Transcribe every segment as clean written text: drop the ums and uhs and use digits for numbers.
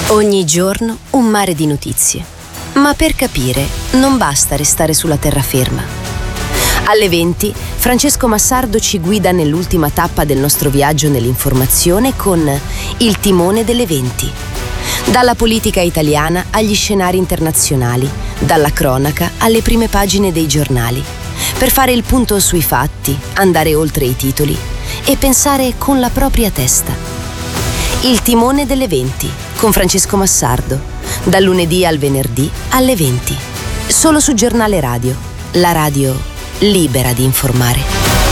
Ogni giorno un mare di notizie. Ma per capire non basta restare sulla terraferma. Alle 20 Francesco Massardo ci guida nell'ultima tappa del nostro viaggio nell'informazione con Il timone delle 20. Dalla politica italiana agli scenari internazionali, dalla cronaca alle prime pagine dei giornali, per fare il punto sui fatti, andare oltre i titoli e pensare con la propria testa. Il timone delle 20 con Francesco Massardo, dal lunedì al venerdì alle 20, solo su Giornale Radio, la radio libera di informare.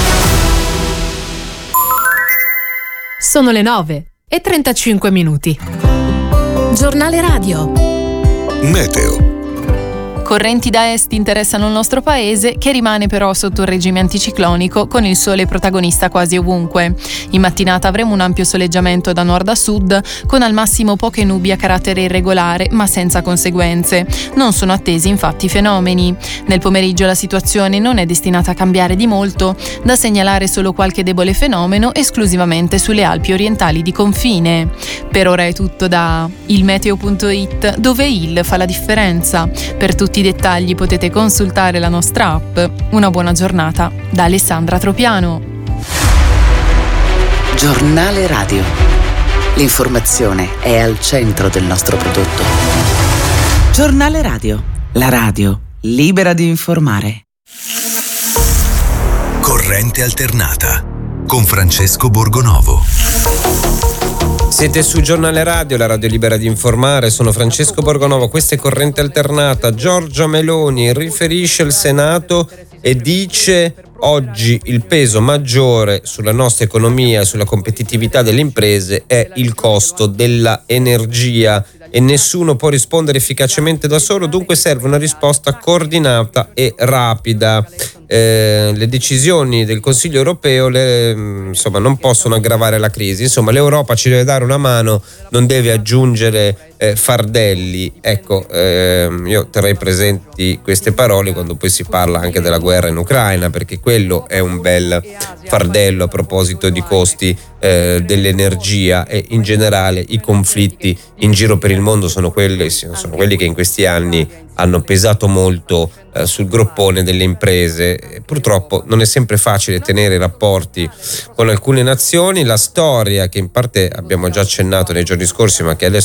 Sono le 9:35. Giornale Radio. Meteo. Correnti da est interessano il nostro paese, che rimane però sotto il regime anticiclonico, con il sole protagonista quasi ovunque. In mattinata avremo un ampio soleggiamento da nord a sud, con al massimo poche nubi a carattere irregolare, ma senza conseguenze. Non sono attesi infatti fenomeni. Nel pomeriggio la situazione non è destinata a cambiare di molto, da segnalare solo qualche debole fenomeno esclusivamente sulle Alpi orientali di confine. Per ora è tutto da ilmeteo.it, dove il fa la differenza. Per tutti i dettagli potete consultare la nostra app. Una buona giornata da Alessandra Tropiano. Giornale Radio. L'informazione è al centro del nostro prodotto. Giornale Radio. La radio libera di informare. Corrente alternata con Francesco Borgonovo. Siete su Giornale Radio, la radio libera di informare. Sono Francesco Borgonovo, questa è Corrente Alternata. Giorgia Meloni riferisce al Senato e dice: oggi il peso maggiore sulla nostra economia e sulla competitività delle imprese è il costo della energia e nessuno può rispondere efficacemente da solo, dunque serve una risposta coordinata e rapida. Le decisioni del Consiglio europeo non possono aggravare la crisi. Insomma, l'Europa ci deve dare una mano, non deve aggiungere fardelli. Ecco, io terrei presenti queste parole quando poi si parla anche della guerra in Ucraina, perché quello è un bel fardello a proposito di costi dell'energia, e in generale i conflitti in giro per il mondo sono quelli che in questi anni hanno pesato molto sul groppone delle imprese. Purtroppo non è sempre facile tenere i rapporti con alcune nazioni. La storia, che in parte abbiamo già accennato nei giorni scorsi ma che adesso